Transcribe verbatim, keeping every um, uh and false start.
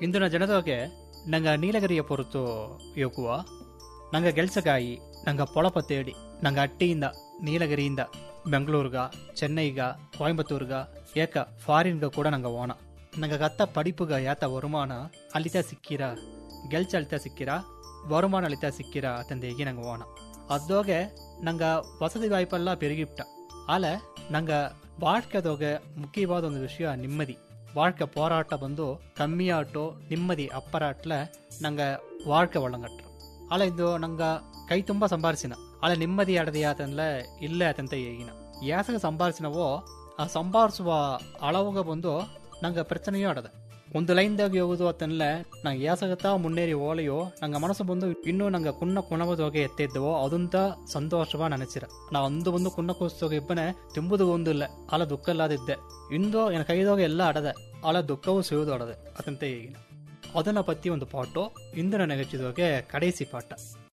ಇಂದಿನ ಜನದೋಗೆ ನಂಗೆ ನೀಲಗಿರಿಯ ಪೊರುತು ಯೋಗುವ ನಂಗೆ ಗೆಲ್ಸಗಾಯಿ ನಂಗೆ ಪೊಳಪ ತೇಡಿ ನಂಗೆ ಅಟ್ಟಿಯಿಂದ ನೀಲಗಿರಿಯಿಂದ ಬೆಂಗಳೂರ್ಗ ಚೆನ್ನೈಗ ಕೊಯಂಬತ್ತೂರ್ಗ ಏಕ ಫಾರಿನ್ಗ ಕೂಡ ನಂಗೆ ಓಣ ನಂಗೆ ಕತ್ತ ಪಡಿಪುಗ ಯಾತ ವರುಮಾನ ಅಲ್ಲಿತ ಸಿಕ್ಕಿರ ಗೆಲ್ಚ ಅಳಿತ ಸಿಕ್ಕಿರ ವರುಮಾನ ಅಳಿತ ಸಿಕ್ಕಿರ ಅತಂದು ಹೇಗೆ ನಂಗೆ ಓಣ ಅದೋಗೆ ನಂಗೆ ವಸತಿ ವಾಯ್ಪೆಲ್ಲ ಪೆರುಗಿಬಿಟ್ಟ ಆಲೆ ನಂಗೆ ಬಾಳ್ಕೆದೋಗೆ ಮುಖ್ಯವಾದ ಒಂದು ವಿಷಯ ನೆಮ್ಮದಿ வாழ்க்கை போராட்டம் வந்து கம்மியாட்டும் நிம்மதி அப்பராட்டில் நாங்கள் வாழ்க்கை ಒಳಂಗಟ್ರು ಅಲ್ಲ ಇದು ನಂಗೆ ಕೈ ತುಂಬ ಸಂಪಾದಿಸಿನ ಅಲ್ಲ ನೆಮ್ಮದಿ ಅಡದೆಯಾತನ್ಲ ಇಲ್ಲೇ ಆತಂತ ಈಗಿನ ಯಾಸಗ ಸಂಪಾದಿಸಿನವೋ ಆ ಸಂಪಾದಿಸುವ ಅಳವುಗ ಬಂದು ನಂಗೆ ಪ್ರಚನೆಯೂ ಆಡದೆ ಒಂದು ಲೈನ್ದಾಗ ಹೋಗುದು ಅತನ್ಲ ನಂಗೆ ಯಾಸಗತ್ತಾ ಮುನ್ನೇರಿ ಓಲೆಯೋ ನಂಗೆ ಮನಸ್ಸು ಬಂದು ಇನ್ನೂ ನಂಗೆ ಕುನ್ನ ಕುಣವದೋಗೆ ಎತ್ತಿದ್ದವೋ ಅದಂತ ಸಂತೋಷವ ನೆನೆಸಿರ ನಾ ಒಂದು ಒಂದು ಕುನ್ನ ಕೂಸ್ತೋಗ ಇಬ್ಬನೇ ತಿಂಬುದು ಒಂದು ಇಲ್ಲ ಅಲ್ಲ ದುಃಖ ಇಲ್ಲದಿದ್ದೆ ಇಂದು ಎನ್ನ ಕೈದೋಗ ಎಲ್ಲ ಅಡದೆ ಅಲ್ಲ ದುಃಖವೂ ಸಿಗುದು ಅಡದೆ ಅದಂತೆ ಈಗಿನ ಅದನ್ನ ಪತ್ತಿ ಒಂದು ಪಾಟು ಇಂದು ನನಗೆ ಹಚ್ಚಿದೋಗೆ ಕಡೇಸಿ ಪಾಠ.